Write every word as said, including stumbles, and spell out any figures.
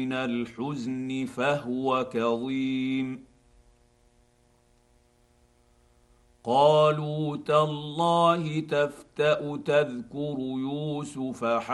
من الحزن فهو كظيم قالوا تالله تفتأ تذكر يوسف